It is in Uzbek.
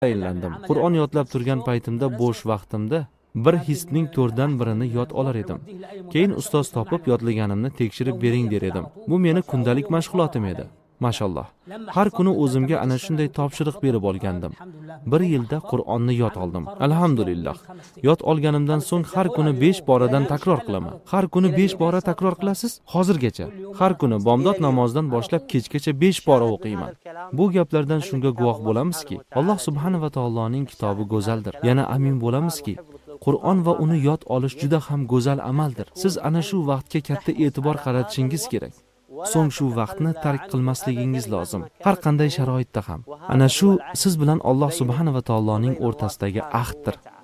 tayinlandim. Qur'on yodlab turgan paytimda bo'sh vaqtimda bir hizbning 4dan birini yod olar edim. Keyin ustoz topib yodlaganimni tekshirib bering der edim. Bu meni kundalik mashg'ulotim edi. Mashalloh. Har kuni o'zimga ana shunday topshiriq berib olgandim. Bir yilda Qur'onni yod oldim. Alhamdulillah. Yod olganimdan so'ng har kuni 5 boradan takror qilaman. Har kuni 5 bora takror qilasiz? Hozirgacha. Har kuni bomdod namozidan boshlab kechgacha 5 bora o'qiyman. Bu gaplardan shunga guvoh bo'lamizki, Alloh subhanahu va taoloning kitobi go'zaldir. Yana amin bo'lamizki, Qur'on va uni yod olish juda ham go'zal amaldir. Siz ana shu vaqtga katta e'tibor qaratishingiz kerak. So'ng shu vaqtni tark qilmasligingiz lozim. Har qanday sharoitda ham. Ana shu siz bilan Alloh subhanahu va taoloning o'rtasidagi ahddir.